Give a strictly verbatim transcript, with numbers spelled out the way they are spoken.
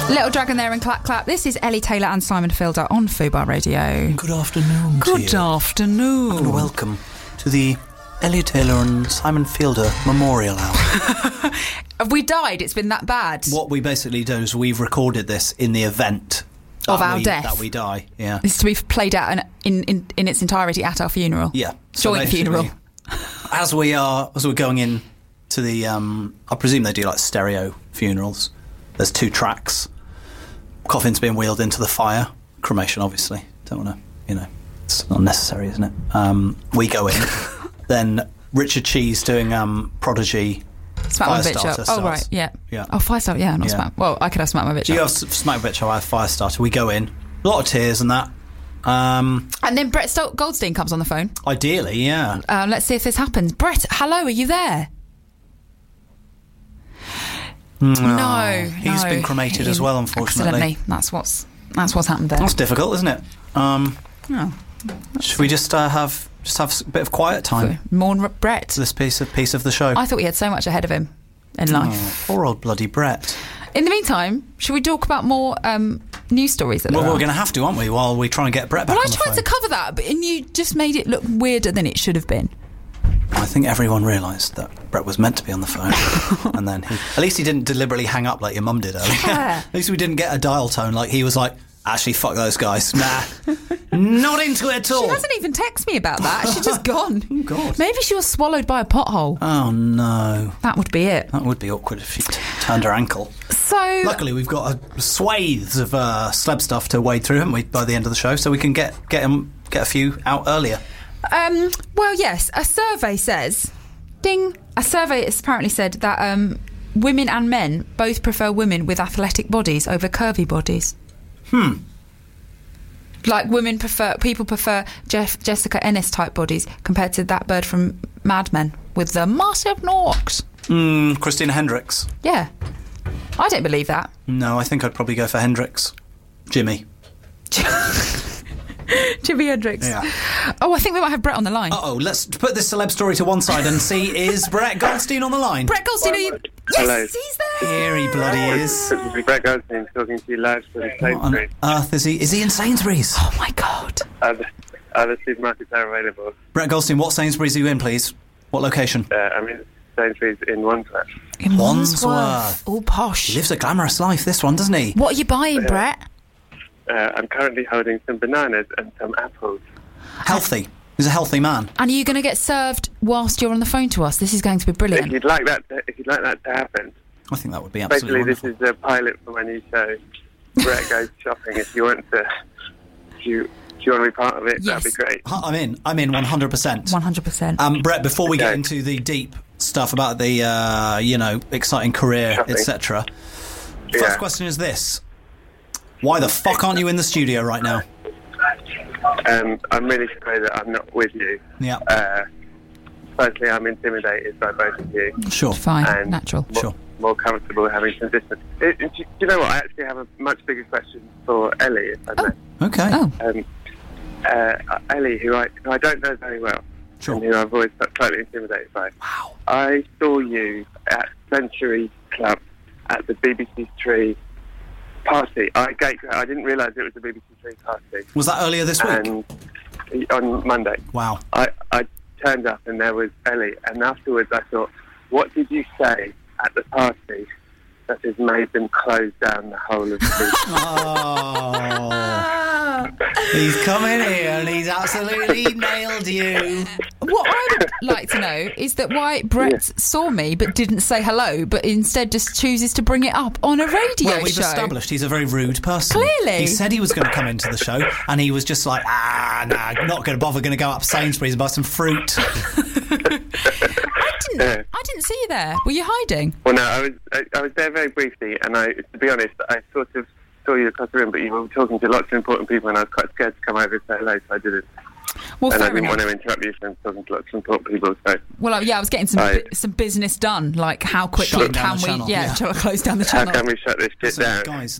Little Dragon there and Clap Clap. This is Ellie Taylor and Simon Fielder on Fubar Radio. Good afternoon. Good to you. afternoon. And welcome to the Ellie Taylor and Simon Fielder Memorial Hour. Have we died? It's been that bad. What we basically do is we've recorded this in the event of our we, death. That we die, yeah. This is to be played out in, in, in, in its entirety at our funeral. Yeah. Joint so funeral. As we are, as we're going in to the, um, I presume they do like stereo funerals. There's two tracks. Coffin's being wheeled into the fire. Cremation, obviously. Don't want to, you know, it's unnecessary, isn't it? Um, we go in. Then Richard Cheese doing um, Prodigy. Smack my bitch up. Firestarter Oh, right, yeah. Yeah. Oh, Firestarter, yeah, not Yeah. Smack. Well, I could have Smack my bitch Do you up. have S- Smack Bitch? I have Firestarter. We go in. A lot of tears and that. Um, And then Brett Sto- Goldstein comes on the phone. ideally, yeah. Uh, let's see if this happens. Brett, hello, are you there? No, He's no. been cremated He- as well, unfortunately. Accidentally. That's what's that's what's happened there. That's difficult, isn't it? Um, Oh. should we just uh, have just have a bit of quiet time Mourn Brett. to this piece of piece of the show? I thought he had so much ahead of him in life. Oh, poor old bloody Brett. In the meantime, should we talk about more um, news stories? That Well, there we're are? going to have to, aren't we, while we try and get Brett back Well, I on the tried phone. to cover that, but and you just made it look weirder than it should have been. I think everyone realised that Brett was meant to be on the phone, and then he, at least he didn't deliberately hang up like your mum did earlier. Yeah. At least we didn't get a dial tone like he was like, actually, fuck those guys. Nah, not into it at all. She hasn't even texted me about that. She's just gone. Oh, God. Maybe she was swallowed by a pothole. Oh, no. That would be it. That would be awkward if she t- turned her ankle. So, Luckily, we've got a swathes of uh, celeb stuff to wade through, haven't we, by the end of the show, so we can get get, 'em, get a few out earlier. um, well, yes, a survey says, ding, a survey has apparently said that um, women and men both prefer women with athletic bodies over curvy bodies. Hmm. Like women prefer, people prefer Jeff, Jessica Ennis type bodies compared to that bird from Mad Men with the massive norks. Mm, Christina Hendricks. Yeah. I don't believe that. No, I think I'd probably go for Hendricks. Jimmy. Jimi Hendrix. Yeah. Oh, I think we might have Brett on the line. Uh-oh, let's put this celeb story to one side and see, is Brett Goldstein on the line? Brett Goldstein, are you... Hello. Yes, he's there! Here he bloody is. This is Brett Goldstein talking to you live from What on Sainsbury's. earth is he? Is he in Sainsbury's? Oh, my God. Other, other supermarkets are available. Brett Goldstein, what Sainsbury's are you in, please? What location? Uh, I'm in Sainsbury's in Wandsworth. In Wandsworth. Wandsworth. All posh. He lives a glamorous life, this one, doesn't he? What are you buying, Brett? Uh, I'm currently holding some bananas and some apples. Healthy. He's a healthy man. And are you going to get served whilst you're on the phone to us? This is going to be If brilliant. you'd like that, to, if you'd like that to happen, I think that would be absolutely basically wonderful. this is a pilot for my new show. Brett Goes Shopping. If you want to, if you, if you want to be part of it, Yes. that'd be great. Huh, I'm in. I'm in one hundred percent. one hundred percent. Um, Brett, before we get Okay. into the deep stuff about the, uh, you know, exciting career, Shopping. et cetera, Yeah. first question is this. Why the fuck aren't you in the studio right now? Um, I'm really sorry that I'm not with you. Yeah. Uh, firstly, I'm intimidated by both of you. Sure. Fine. and Natural. More, Sure. more comfortable having some distance. It, it, do you know what? I actually have a much bigger question for Ellie, if I may. Okay. Oh. Um, uh, Ellie, who I, who I don't know very well, Sure. and who I've always felt slightly intimidated by. Wow. I saw you at Century Club at the B B C Three party. I gate, I didn't realise it was a B B C Three party. Was that earlier this week? And on Monday, Wow. I, I turned up and there was Ellie, and afterwards I thought, what did you say at the party that has made them close down the whole of the Oh. He's come in here and he's absolutely nailed you. What I would like to know is that why Brett saw me but didn't say hello, but instead just chooses to bring it up on a radio Well, we've show. established he's a very rude person. Clearly. He said he was going to come into the show and he was just like, ah, nah, not going to bother, going to go up Sainsbury's and buy some fruit. I didn't. Yeah. I didn't see you there. Were you hiding? Well, no, I was I, I was there very briefly, and I, to be honest, I sort of saw you across the room, but you were talking to lots of important people, and I was quite scared to come over and say hello, so I didn't. Well, and I fair didn't enough. want to interrupt you from talking to lots of important people, so... Well, uh, yeah, I was getting some Right. bu- some business done. Like, how quickly Shutting down can the we? channel, Yeah, yeah. trying to close down the How channel. can we shut this shit So, down? guys,